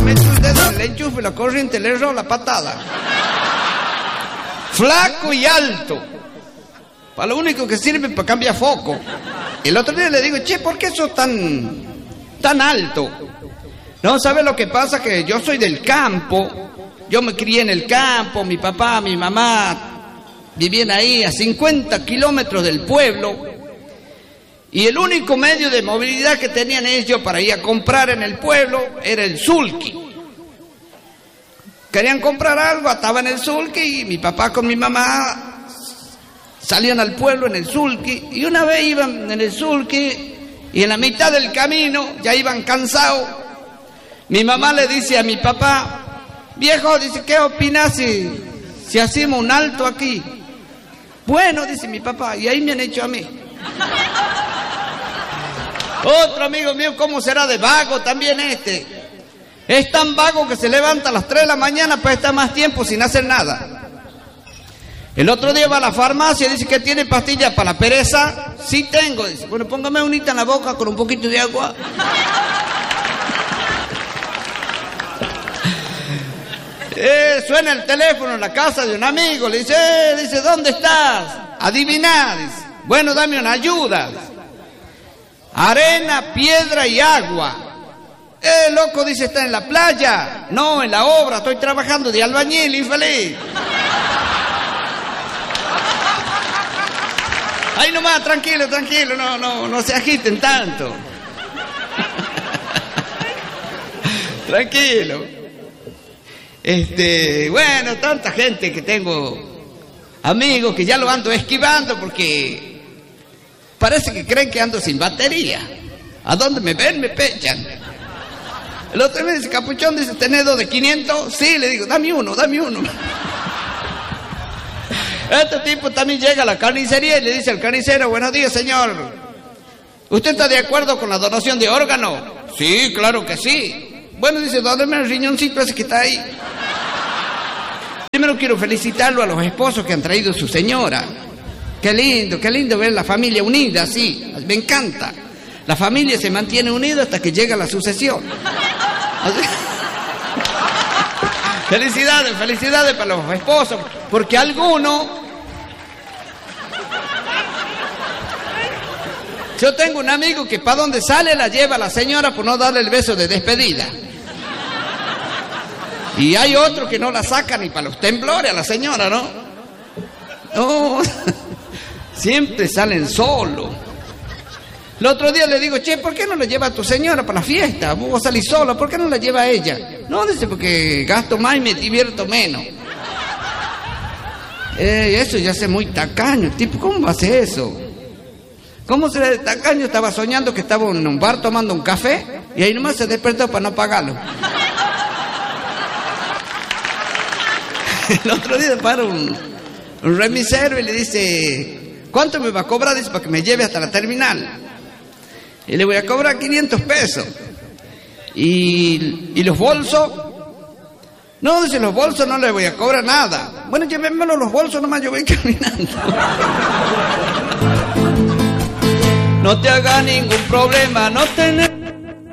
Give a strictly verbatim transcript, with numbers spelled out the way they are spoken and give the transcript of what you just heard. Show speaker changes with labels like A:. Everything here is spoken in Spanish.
A: meto el dedo en el enchufe, la corriente le erró la patada. Flaco y alto. Para lo único que sirve para cambiar foco. El otro día le digo, che, ¿por qué sos tan, tan alto? No, ¿sabes lo que pasa? Que yo soy del campo. Yo me crié en el campo, mi papá, mi mamá vivían ahí a cincuenta kilómetros del pueblo. Y el único medio de movilidad que tenían ellos para ir a comprar en el pueblo era el sulky. Querían comprar algo, ataban el sulky y mi papá con mi mamá salían al pueblo en el sulky. Y una vez iban en el sulky y en la mitad del camino ya iban cansados. Mi mamá le dice a mi papá, viejo, dice, ¿qué opinas si, si hacemos un alto aquí? Bueno, dice mi papá, y ahí me han hecho a mí. Otro amigo mío, ¿cómo será de vago también este? Es tan vago que se levanta a las tres de la mañana para estar más tiempo sin hacer nada. El otro día va a la farmacia y dice que tiene pastillas para la pereza. Sí tengo, dice. Bueno, póngame unita en la boca con un poquito de agua. Eh, suena el teléfono en la casa de un amigo, le dice, eh, dice, ¿dónde estás? Adiviná, dice. Bueno, dame una ayuda. Arena, piedra y agua. Eh, loco, dice, ¿está en la playa? No, en la obra, estoy trabajando de albañil, infeliz. Ahí nomás, tranquilo, tranquilo, no, no, no se agiten tanto. Tranquilo. Este, bueno, tanta gente que tengo, amigos que ya lo ando esquivando porque parece que creen que ando sin batería. ¿A dónde me ven? Me pechan. El otro me dice, Capuchón, dice, ¿tenés dos de quinientos? Sí, le digo, dame uno, dame uno. Este tipo también llega a la carnicería y le dice al carnicero, buenos días, señor. ¿Usted está de acuerdo con la donación de órganos? Sí, claro que sí. Bueno, dice, dóneme el riñoncito ese que está ahí. Primero quiero felicitarlo a los esposos que han traído su señora. Qué lindo, qué lindo ver la familia unida, sí, me encanta. La familia se mantiene unida hasta que llega la sucesión. Felicidades, felicidades para los esposos, porque algunos... Yo tengo un amigo que para donde sale la lleva a la señora por no darle el beso de despedida. Y hay otro que no la saca ni para los temblores a la señora, ¿no? No, siempre salen solos. El otro día le digo, che, ¿por qué no la lleva a tu señora para la fiesta? Vos salís solo, ¿por qué no la lleva a ella? No, dice, porque gasto más y me divierto menos. Eh, eso ya es muy tacaño, tipo, ¿cómo hace eso? ¿Cómo será de tacaño? Estaba soñando que estaba en un bar tomando un café y ahí nomás se despertó para no pagarlo. El otro día para un, un remisero y le dice, ¿cuánto me va a cobrar? Dice, para que me lleve hasta la terminal. Y le voy a cobrar quinientos pesos. ¿Y, y los bolsos? No, dice, los bolsos no le voy a cobrar nada. Bueno, llévenmelo los bolsos, nomás yo voy caminando. No te haga ningún problema, no tenés...